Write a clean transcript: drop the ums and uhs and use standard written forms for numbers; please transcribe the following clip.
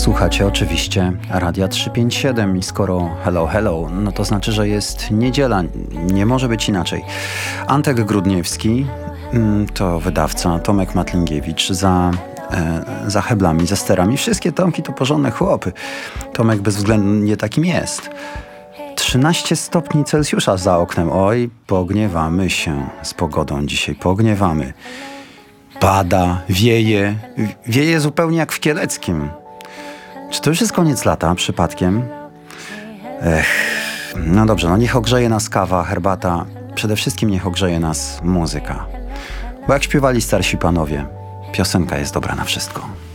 Słuchacie oczywiście Radia 357 i skoro hello, hello, no to znaczy, że jest niedziela, nie może być inaczej. Antek Grudniewski to wydawca, Tomek Matlingiewicz za heblami, za sterami. Wszystkie Tomki to porządne chłopy. Tomek bezwzględnie takim jest. 13 stopni Celsjusza za oknem. Oj, pogniewamy się z pogodą dzisiaj, pogniewamy. Pada, wieje zupełnie jak w Kieleckim. Czy to już jest koniec lata przypadkiem? No dobrze, no niech ogrzeje nas kawa, herbata. Przede wszystkim niech ogrzeje nas muzyka. Bo jak śpiewali starsi panowie, piosenka jest dobra na wszystko.